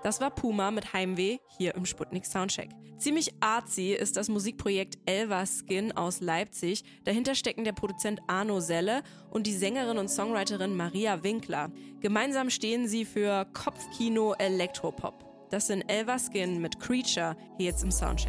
Das war Puma mit Heimweh hier im Sputnik Soundcheck. Ziemlich artsy ist das Musikprojekt Elva Skin aus Leipzig. Dahinter stecken der Produzent Arno Selle und die Sängerin und Songwriterin Maria Winkler. Gemeinsam stehen sie für Kopfkino Elektropop. Das sind Elva Skin mit Creature hier jetzt im Soundcheck.